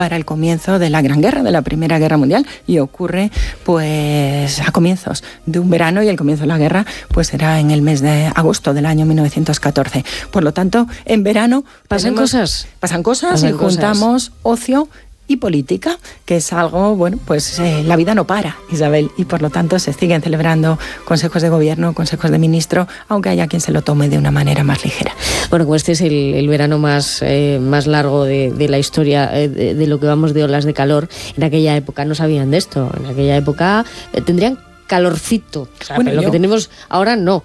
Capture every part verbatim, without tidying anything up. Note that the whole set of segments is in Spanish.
para el comienzo de la Gran Guerra, de la Primera Guerra Mundial, y ocurre pues a comienzos de un verano, y el comienzo de la guerra pues será en el mes de agosto del año mil novecientos catorce. Por lo tanto, en verano pasan tenemos, cosas, pasan cosas pasan y juntamos cosas. ocio y política, que es algo, bueno, pues eh, la vida no para, Isabel, y por lo tanto se siguen celebrando consejos de gobierno, consejos de ministro, aunque haya quien se lo tome de una manera más ligera. Bueno, como este es el, el verano más, eh, más largo de, de la historia, eh, de, de lo que vamos de olas de calor, en aquella época no sabían de esto, en aquella época eh, tendrían calorcito, o sea, bueno, lo yo, que tenemos ahora no.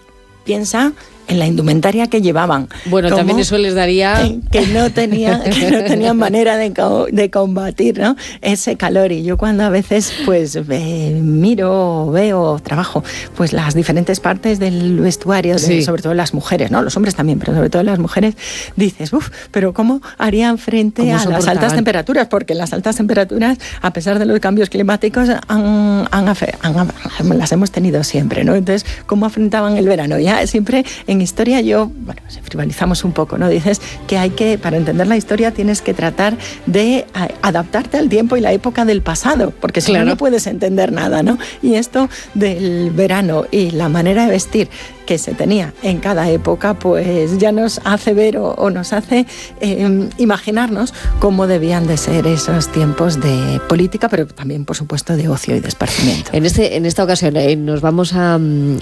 Piensa en la indumentaria que llevaban. Bueno, también eso les daría... Que no tenían, que no tenían manera de, de combatir, ¿no?, ese calor. Y yo cuando a veces pues eh, miro, veo, trabajo pues las diferentes partes del vestuario, de, sí. sobre todo las mujeres, ¿no?, los hombres también, pero sobre todo las mujeres, dices, uff, pero ¿cómo harían frente a las altas temperaturas? Porque las altas temperaturas, a pesar de los cambios climáticos, han, han, han, han, las hemos tenido siempre, ¿no? Entonces, ¿cómo afrontaban el verano? Ya siempre... En historia yo, bueno, frivolizamos un poco, ¿no? Dices que hay que, para entender la historia, tienes que tratar de a, adaptarte al tiempo y la época del pasado, porque si claro. no, no puedes entender nada, ¿no? Y esto del verano y la manera de vestir que se tenía en cada época, pues ya nos hace ver o, o nos hace eh, imaginarnos cómo debían de ser esos tiempos de política, pero también, por supuesto, de ocio y de esparcimiento. En, este, en esta ocasión eh, nos vamos a,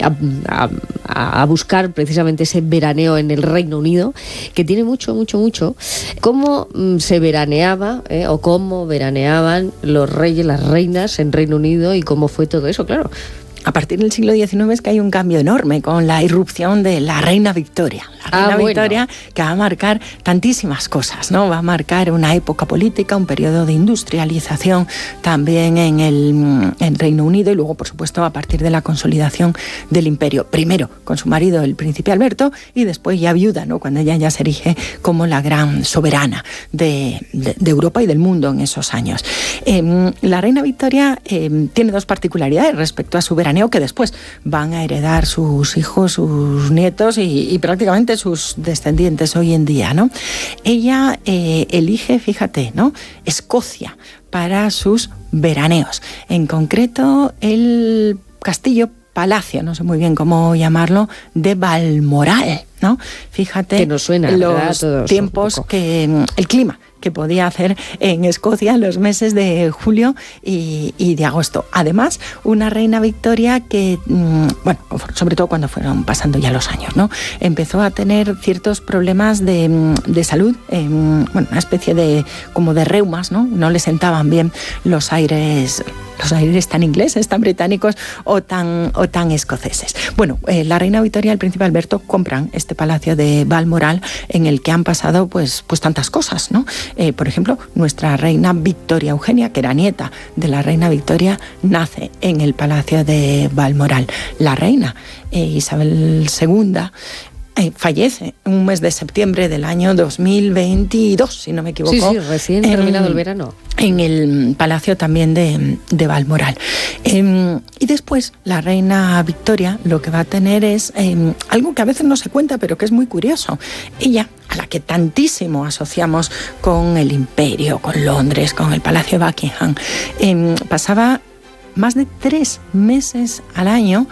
a, a, a buscar precisamente ese veraneo en el Reino Unido, que tiene mucho, mucho, mucho. ¿Cómo mm, se veraneaba eh, o cómo veraneaban los reyes, las reinas en Reino Unido y cómo fue todo eso? Claro. A partir del siglo diecinueve es que hay un cambio enorme con la irrupción de la reina Victoria. La reina ah, bueno. Victoria, que va a marcar tantísimas cosas, ¿no? Va a marcar una época política, un periodo de industrialización también en el en Reino Unido, y luego, por supuesto, a partir de la consolidación del imperio. Primero con su marido, el príncipe Alberto, y después ya viuda, ¿no?, cuando ella ya se erige como la gran soberana de, de, de Europa y del mundo en esos años. Eh, la reina Victoria eh, tiene dos particularidades respecto a su veraneo, que después van a heredar sus hijos, sus nietos y, y prácticamente sus descendientes hoy en día, ¿no? Ella eh, elige, fíjate, ¿no?, Escocia para sus veraneos. En concreto, el castillo palacio, no sé muy bien cómo llamarlo, de Balmoral, ¿no? Fíjate que nos suena, los Todos tiempos que el clima que podía hacer en Escocia en los meses de julio y, y de agosto. Además, una reina Victoria que, bueno, sobre todo cuando fueron pasando ya los años, ¿no?, empezó a tener ciertos problemas de, de salud, eh, bueno, una especie de como de reumas, ¿no? No le sentaban bien los aires los aires tan ingleses, tan británicos o tan, o tan escoceses. Bueno, eh, la reina Victoria y el príncipe Alberto compran este palacio de Balmoral, en el que han pasado pues, pues tantas cosas, ¿no? Eh, por ejemplo, nuestra reina Victoria Eugenia, que era nieta de la reina Victoria, nace en el palacio de Balmoral. La reina eh, Isabel segunda Eh, fallece un mes de septiembre del año dos mil veintidós, si no me equivoco. Sí, sí, recién en, terminado el verano. En el palacio también de, de Balmoral. Eh, y después la reina Victoria lo que va a tener es eh, algo que a veces no se cuenta, pero que es muy curioso. Ella, a la que tantísimo asociamos con el imperio, con Londres, con el palacio de Buckingham, eh, pasaba más de tres meses al año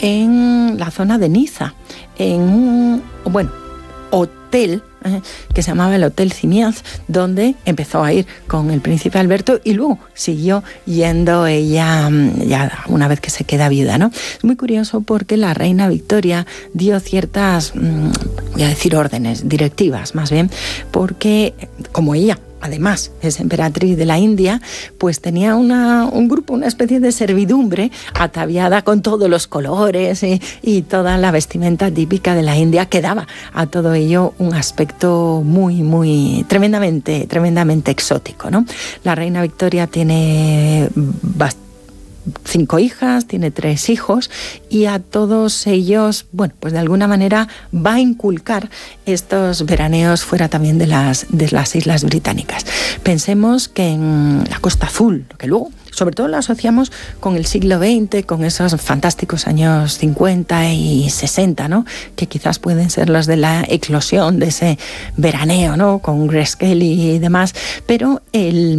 en la zona de Niza, en un, bueno, hotel eh, que se llamaba el Hotel Simiaz, donde empezó a ir con el príncipe Alberto y luego siguió yendo ella ya una vez que se queda viuda, ¿no? Es muy curioso porque la reina Victoria dio ciertas, voy a decir órdenes, directivas más bien, porque como ella además es emperatriz de la India, pues tenía una, un grupo, una especie de servidumbre ataviada con todos los colores y, y toda la vestimenta típica de la India, que daba a todo ello un aspecto muy, muy, tremendamente, tremendamente exótico, ¿no? La reina Victoria tiene bastante cinco hijas, tiene tres hijos, y a todos ellos, bueno, pues de alguna manera va a inculcar estos veraneos fuera también de las, de las islas británicas. Pensemos que en la Costa Azul, que luego sobre todo lo asociamos con el siglo veinte, con esos fantásticos años cincuenta y sesenta, ¿no?, que quizás pueden ser los de la eclosión de ese veraneo, ¿no?, con Grace Kelly y demás, pero el